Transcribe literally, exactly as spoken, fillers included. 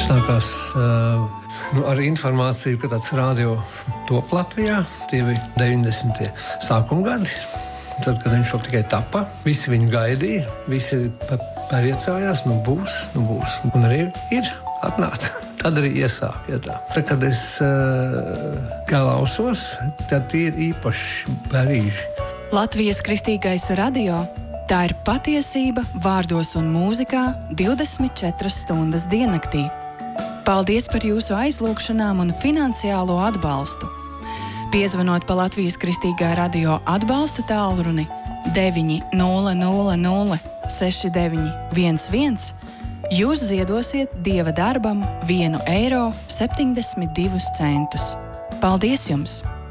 Sākās uh, nu, ar informāciju, ka tāds radio top Latvijā. Tie bija deviņdesmitie sākuma gadi. Tad, kad viņš vēl tikai tapa, visi viņu gaidīja, visi pariecājās, nu būs, nu būs. Un arī ir atnāca. Tad arī iesāk. Ja tā. Tad, kad es uh, klausos, tad tie ir īpaši brīži. Latvijas Kristīgais radio – tā ir patiesība vārdos un mūzikā divdesmit četras stundas diennaktī. Paldies par jūsu aizlūgšanām un finansiālo atbalstu. Piezvanot pa Latvijas Kristīgā radio atbalsta tālruni deviņi nulle nulle nulle seši deviņi viens viens, jūs ziedosiet Dieva darbam vienu eiro septiņdesmit divus centus. Paldies jums!